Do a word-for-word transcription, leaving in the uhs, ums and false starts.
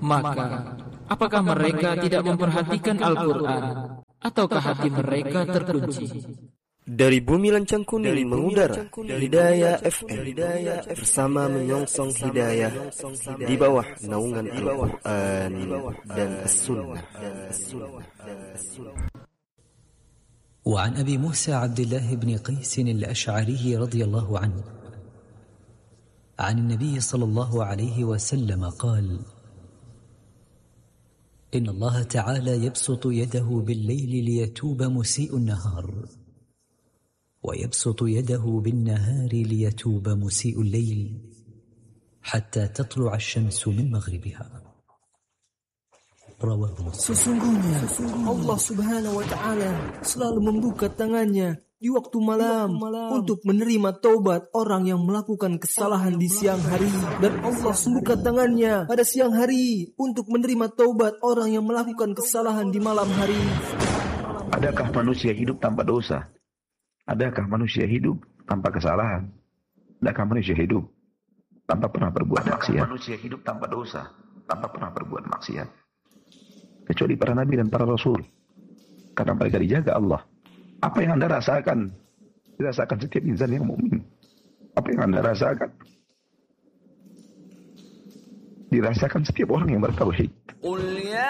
Maka, apakah mereka tidak memperhatikan Al-Quran, ataukah hati mereka terkunci? Dari bumi lancang kuning mengudara, Hidayah F M bersama menyongsong hidayah di bawah naungan Al-Quran dan As-Sunnah. وعن أبي موسى عبد الله بن قيس الأشعري رضي الله عنه عن النبي صلى الله عليه وسلم قال: إن الله تعالى يبسط يده بالليل ليتوب مسيء النهار، ويبسط يده بالنهار ليتوب مسيء الليل حتى تطلع الشمس من مغربها. Sesungguhnya Allah Subhanahu wa Ta'ala selalu membuka tangannya di waktu malam untuk menerima taubat orang yang melakukan kesalahan di siang hari, dan Allah membuka tangannya pada siang hari untuk menerima taubat orang yang melakukan kesalahan di malam hari. Adakah manusia hidup tanpa dosa? Adakah manusia hidup tanpa kesalahan? Adakah manusia hidup tanpa pernah berbuat maksiat? Manusia hidup tanpa dosa, tanpa pernah berbuat maksiat. Kecuali para nabi dan para rasul, karena mereka dijaga Allah. Apa yang Anda rasakan dirasakan setiap insan yang mukmin. Apa yang Anda rasakan dirasakan setiap orang yang bertauhid.